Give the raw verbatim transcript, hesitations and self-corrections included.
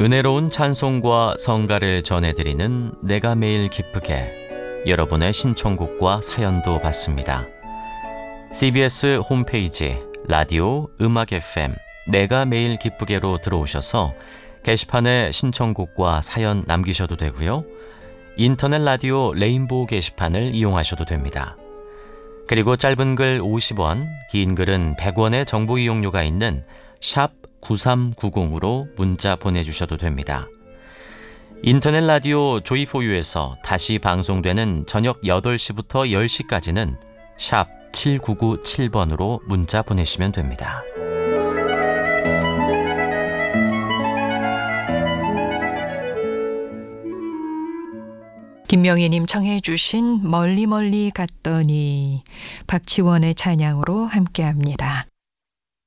은혜로운 찬송과 성가를 전해드리는 내가 매일 기쁘게, 여러분의 신청곡과 사연도 받습니다. 씨비에스 홈페이지 라디오 음악 에프엠 내가 매일 기쁘게로 들어오셔서 게시판에 신청곡과 사연 남기셔도 되고요. 인터넷 라디오 레인보우 게시판을 이용하셔도 됩니다. 그리고 짧은 글 오십 원, 긴 글은 백 원의 정보 이용료가 있는 샵 구삼구공으로 문자 보내주셔도 됩니다. 인터넷 라디오 조이포유에서 다시 방송되는 저녁 여덟 시부터 열 시까지는 샵 칠구구칠 번으로 문자 보내시면 됩니다. 김명희님 청해 주신 멀리 멀리 갔더니 박치원의 찬양으로 함께합니다.